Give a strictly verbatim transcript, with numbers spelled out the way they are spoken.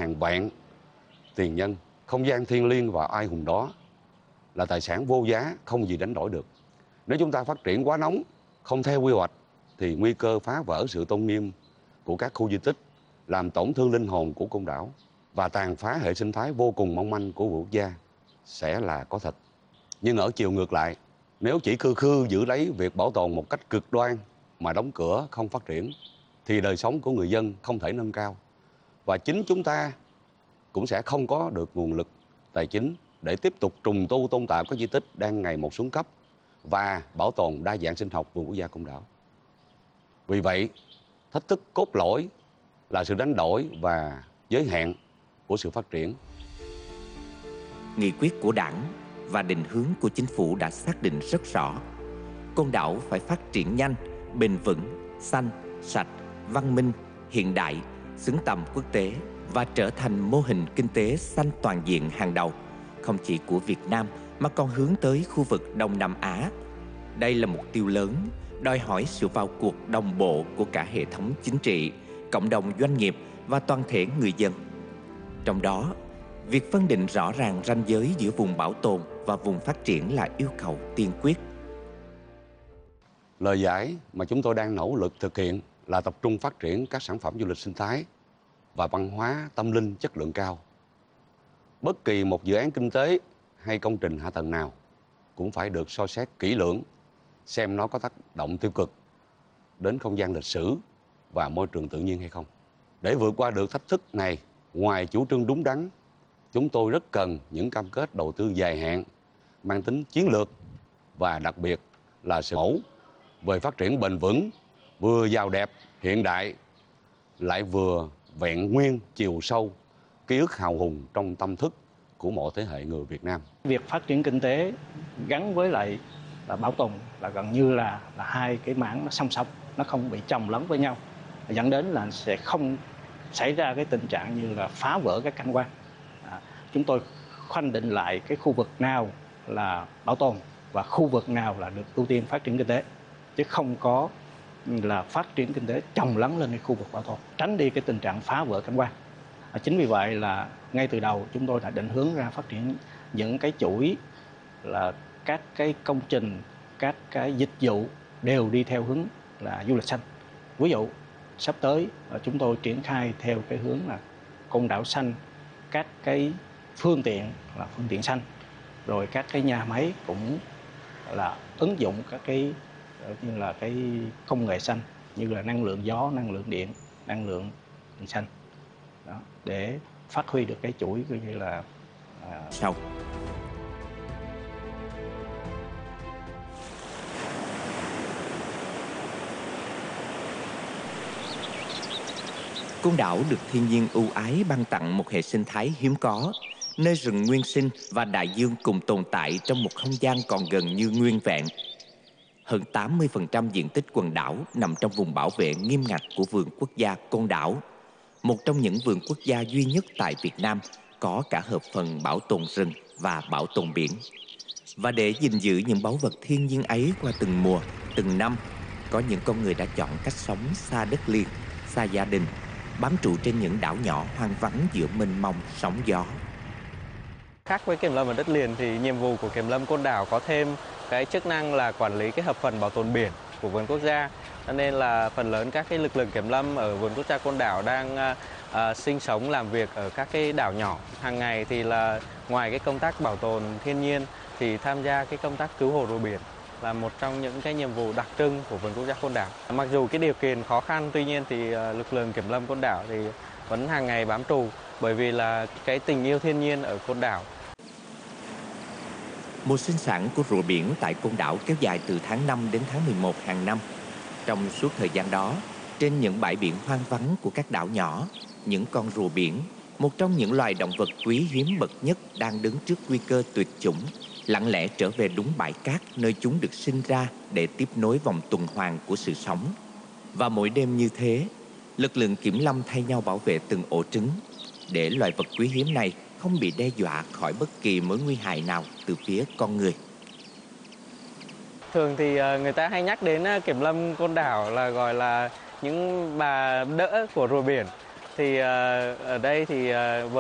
hàng vạn tiền nhân. Không gian thiêng liêng và oai hùng đó là tài sản vô giá, không gì đánh đổi được. Nếu chúng ta phát triển quá nóng, không theo quy hoạch, thì nguy cơ phá vỡ sự tôn nghiêm của các khu di tích, làm tổn thương linh hồn của côn đảo và tàn phá hệ sinh thái vô cùng mong manh của quốc gia sẽ là có thật. Nhưng ở chiều ngược lại, nếu chỉ khư khư giữ lấy việc bảo tồn một cách cực đoan mà đóng cửa không phát triển, thì đời sống của người dân không thể nâng cao. Và chính chúng ta cũng sẽ không có được nguồn lực tài chính để tiếp tục trùng tu tôn tạo các di tích đang ngày một xuống cấp và bảo tồn đa dạng sinh học vườn quốc gia Côn Đảo. Vì vậy, thách thức cốt lõi là sự đánh đổi và giới hạn của sự phát triển. Nghị quyết của Đảng và định hướng của Chính phủ đã xác định rất rõ. Côn Đảo phải phát triển nhanh, bền vững, xanh, sạch, văn minh, hiện đại, xứng tầm quốc tế và trở thành mô hình kinh tế xanh toàn diện hàng đầu, không chỉ của Việt Nam mà còn hướng tới khu vực Đông Nam Á. Đây là mục tiêu lớn, đòi hỏi sự vào cuộc đồng bộ của cả hệ thống chính trị, cộng đồng doanh nghiệp và toàn thể người dân. Trong đó, việc phân định rõ ràng ranh giới giữa vùng bảo tồn và vùng phát triển là yêu cầu tiên quyết. Lời giải mà chúng tôi đang nỗ lực thực hiện là tập trung phát triển các sản phẩm du lịch sinh thái và văn hóa tâm linh chất lượng cao. Bất kỳ một dự án kinh tế hay công trình hạ tầng nào cũng phải được soi xét kỹ lưỡng, xem nó có tác động tiêu cực đến không gian lịch sử và môi trường tự nhiên hay không. Để vượt qua được thách thức này, ngoài chủ trương đúng đắn, chúng tôi rất cần những cam kết đầu tư dài hạn, mang tính chiến lược và đặc biệt là sự mẫu về phát triển bền vững, vừa giàu đẹp, hiện đại, lại vừa vẹn nguyên chiều sâu, ký ức hào hùng trong tâm thức của mọi thế hệ người Việt Nam. Việc phát triển kinh tế gắn với lại là bảo tồn là gần như là, là hai cái mảng nó song song, nó không bị chồng lấn với nhau, dẫn đến là sẽ không xảy ra cái tình trạng như là phá vỡ các cảnh quan. À, chúng tôi khoanh định lại cái khu vực nào là bảo tồn và khu vực nào là được ưu tiên phát triển kinh tế, chứ không có là phát triển kinh tế chồng lấn lên cái khu vực bảo tồn, tránh đi cái tình trạng phá vỡ cảnh quan. À, chính vì vậy là ngay từ đầu chúng tôi đã định hướng ra phát triển những cái chuỗi là các cái công trình, các cái dịch vụ đều đi theo hướng là du lịch xanh. Ví dụ sắp tới chúng tôi triển khai theo cái hướng là Côn Đảo xanh, các cái phương tiện là phương tiện xanh, rồi các cái nhà máy cũng là ứng dụng các cái như là cái công nghệ xanh, như là năng lượng gió, năng lượng điện, năng lượng xanh. Đó, để phát huy được cái chuỗi coi như là à... sau. Côn Đảo được thiên nhiên ưu ái ban tặng một hệ sinh thái hiếm có, nơi rừng nguyên sinh và đại dương cùng tồn tại trong một không gian còn gần như nguyên vẹn. Hơn tám mươi phần trăm diện tích quần đảo nằm trong vùng bảo vệ nghiêm ngặt của Vườn Quốc gia Côn Đảo, một trong những vườn quốc gia duy nhất tại Việt Nam có cả hợp phần bảo tồn rừng và bảo tồn biển. Và để gìn giữ những báu vật thiên nhiên ấy qua từng mùa, từng năm, có những con người đã chọn cách sống xa đất liền, xa gia đình, bám trụ trên những đảo nhỏ hoang vắng giữa mênh mông sóng gió. Khác với kiểm lâm ở đất liền thì nhiệm vụ của kiểm lâm Côn Đảo có thêm cái chức năng là quản lý cái hợp phần bảo tồn biển của vườn quốc gia. Cho nên là phần lớn các cái lực lượng kiểm lâm ở vườn quốc gia Côn Đảo đang uh, sinh sống làm việc ở các cái đảo nhỏ. Hàng ngày thì là ngoài cái công tác bảo tồn thiên nhiên thì tham gia cái công tác cứu hộ rùa biển là một trong những cái nhiệm vụ đặc trưng của vườn quốc gia Côn Đảo. Mặc dù cái điều kiện khó khăn, tuy nhiên thì uh, lực lượng kiểm lâm Côn Đảo thì vẫn hàng ngày bám trụ, bởi vì là cái tình yêu thiên nhiên ở Côn Đảo. Mùa sinh sản của rùa biển tại Côn Đảo kéo dài từ tháng năm đến tháng mười một hàng năm. Trong suốt thời gian đó, trên những bãi biển hoang vắng của các đảo nhỏ, những con rùa biển, một trong những loài động vật quý hiếm bậc nhất đang đứng trước nguy cơ tuyệt chủng, lặng lẽ trở về đúng bãi cát nơi chúng được sinh ra để tiếp nối vòng tuần hoàn của sự sống. Và mỗi đêm như thế, lực lượng kiểm lâm thay nhau bảo vệ từng ổ trứng, để loài vật quý hiếm này không bị đe dọa khỏi bất kỳ mối nguy hại nào từ phía con người. Thường thì người ta hay nhắc đến kiểm lâm Côn Đảo là gọi là những bà đỡ của rùa biển. Thì ờ, ở đây thì ờ,